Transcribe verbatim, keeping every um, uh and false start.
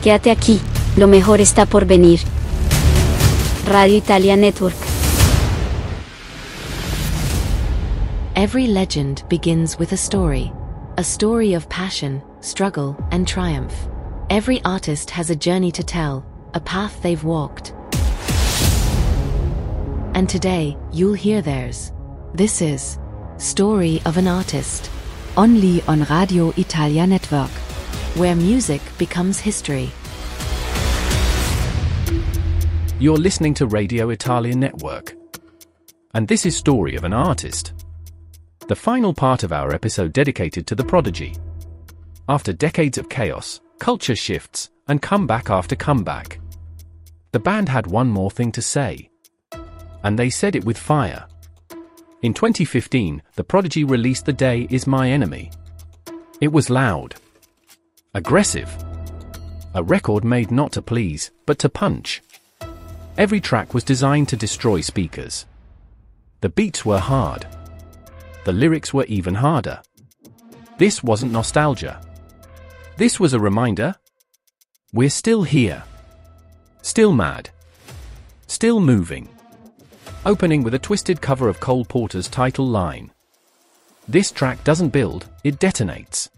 Quédate aquí, lo mejor está por venir. Radio Italia Network. Every legend begins with a story. A story of passion, struggle, and triumph. Every artist has a journey to tell, a path they've walked. And today, you'll hear theirs. This is Story of an Artist. Only on Radio Italia Network, where music becomes history. You're listening to Radio Italia Network. And this is Story of an Artist, the final part of our episode dedicated to The Prodigy. After decades of chaos, culture shifts, and comeback after comeback, the band had one more thing to say. And they said it with fire. In twenty fifteen, The Prodigy released The Day Is My Enemy. It was loud, aggressive, a record made not to please, but to punch. Every track was designed to destroy speakers. The beats were hard. The lyrics were even harder. This wasn't nostalgia. This was a reminder. We're still here. Still mad. Still moving. Opening with a twisted cover of Cole Porter's title line. This track doesn't build, it detonates.